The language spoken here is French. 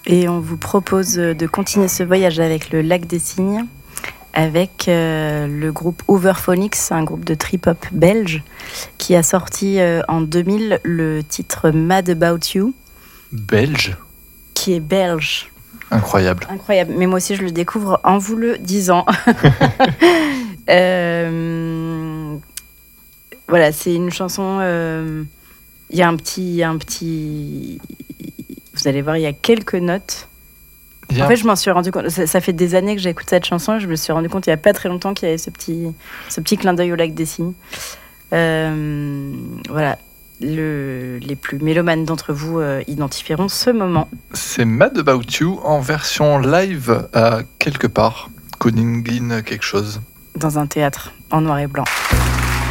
Et on vous propose de continuer ce voyage avec le Lac des Cygnes, avec le groupe Overphonics, un groupe de trip-hop belge, qui a sorti en 2000 le titre Mad About You. Belge ? Qui est belge. Incroyable. Incroyable. Mais moi aussi, je le découvre en vous le disant. Voilà, c'est une chanson... Il y a un petit... Vous allez voir, il y a quelques notes. En fait, je m'en suis rendu compte. Ça fait des années que j'écoute cette chanson et je me suis rendu compte il n'y a pas très longtemps qu'il y avait ce petit clin d'œil au Lac des Cygnes. Voilà. Les plus mélomanes d'entre vous identifieront ce moment. C'est Mad About You en version live à quelque part. Koningin quelque chose. Dans un théâtre en noir et blanc.